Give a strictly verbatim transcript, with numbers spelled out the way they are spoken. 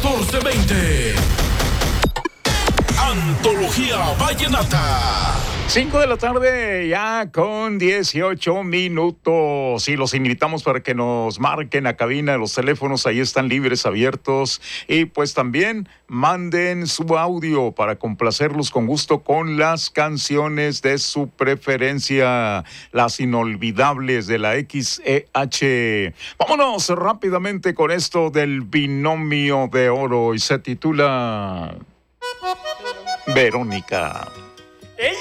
catorce veinte. Antología Vallenata. Cinco de la tarde ya con dieciocho minutos y los invitamos para que nos marquen a cabina. Los teléfonos ahí están libres, abiertos, y pues también manden su audio para complacerlos con gusto con las canciones de su preferencia, las inolvidables de la X E H. Vámonos rápidamente con esto del binomio de oro y se titula Verónica.